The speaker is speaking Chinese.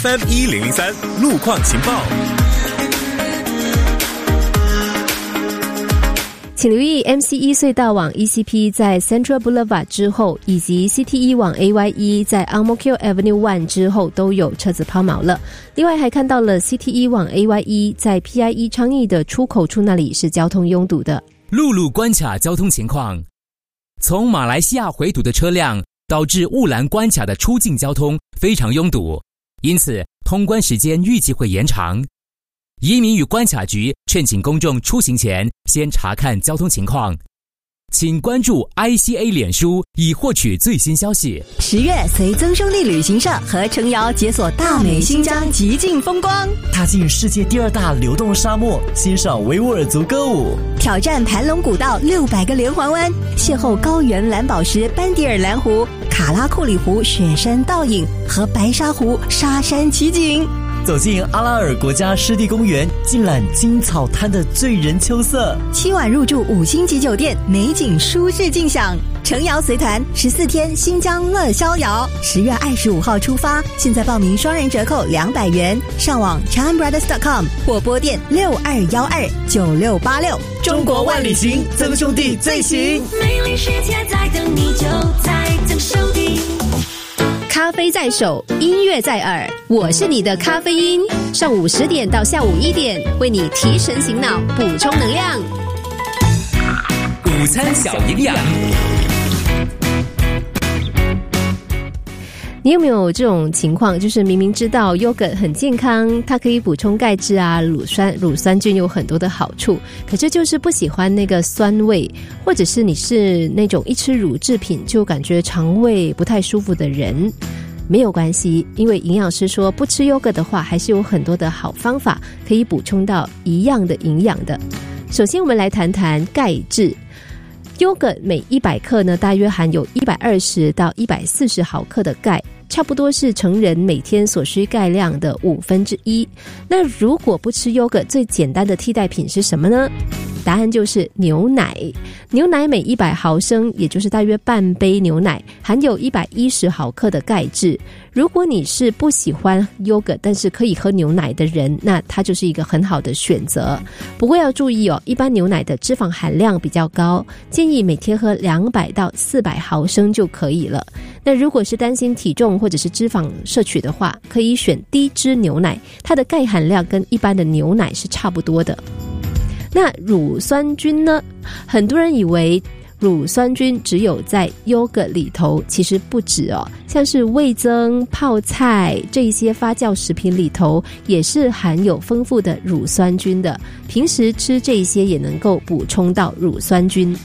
FM1003路况情报。 请留意 MC1 隧道往 ECP 在 Central Boulevard 之后，以及 CT1 往 AYE 在 Ang Mo Kio Avenue 1之后都有车子抛锚了。另外还看到了 CT1 往 AYE 在 PIE 昌邑的出口处那里是交通拥堵的。 陆路关卡交通情况，从马来西亚回堵的车辆导致雾兰关卡的出境交通非常拥堵，因此通关时间预计会延长。移民与关卡局劝请公众出行前先查看交通情况，请关注 ICA 脸书以获取最新消息。 10月随曾兄弟旅行社和程瑶解锁大美新疆极尽风光， 踏进世界第2大流动沙漠，欣赏维吾尔族歌舞， 挑战盘龙古道600个连环弯，邂逅高原蓝宝石班迪尔蓝湖、卡拉库里湖雪山倒影和白沙湖沙山奇景， 走进阿拉尔国家湿地公园，尽览金草滩的醉人秋色。 7晚入住5星级酒店，美景舒适尽享。程瑶随团14天新疆乐逍遥，10月25号出发，现在报名双人折扣200元，上网 chanbrothers.com 或拨电62129686。 中国万里行，曾兄弟最行。 美丽世界在等你，就在曾兄弟。 咖啡在手，音乐在耳，我是你的咖啡因。上午10点到下午1点，为你提神醒脑，补充能量。 午餐小营养。 你有没有这种情况，就是明明知道 yogurt 很健康，它可以补充钙质啊，乳酸菌有很多的好处，可是就是不喜欢那个酸味，或者是你是那种一吃乳制品就感觉肠胃不太舒服的人，没有关系，因为营养师说不吃 yogurt 的话，还是有很多的好方法可以补充到一样的营养的。首先我们来谈谈钙质。yogurt 每100克呢，大约含有120到140毫克的钙，差不多是成人每天所需钙量的1/5。那如果不吃 yogurt， 最简单的替代品是什么呢？答案就是牛奶。牛奶每100毫升，也就是大约半杯牛奶，含有110毫克的钙质。如果你是不喜欢 yogurt 但是可以喝牛奶的人，那它就是一个很好的选择。不过要注意哦，一般牛奶的脂肪含量比较高，建议每天喝200到400毫升就可以了。那如果是担心体重或者是脂肪摄取的话，可以选低脂牛奶，它的钙含量跟一般的牛奶是差不多的。那乳酸菌呢？很多人以为乳酸菌只有在 yogurt 里头，其实不止哦，像是味噌、泡菜这一些发酵食品里头也是含有丰富的乳酸菌的，平时吃这一些也能够补充到乳酸菌。